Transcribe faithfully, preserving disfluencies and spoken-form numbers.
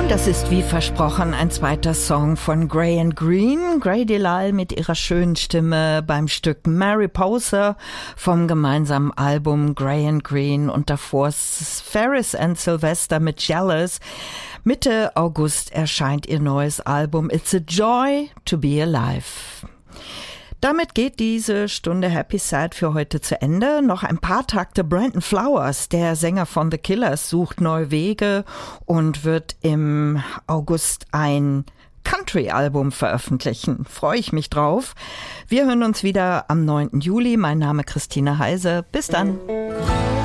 Und das ist wie versprochen ein zweiter Song von Gray and Green. Gray Delal mit ihrer schönen Stimme beim Stück Mariposa vom gemeinsamen Album Gray and Green und davor Ferris and Sylvester mit Jealous. Mitte August erscheint ihr neues Album It's a Joy to be Alive. Damit geht diese Stunde Happy Sad für heute zu Ende. Noch ein paar Takte. Brandon Flowers, der Sänger von The Killers, sucht neue Wege und wird im August ein Country-Album veröffentlichen. Freue ich mich drauf. Wir hören uns wieder am neunten Juli. Mein Name ist Christina Heise. Bis dann.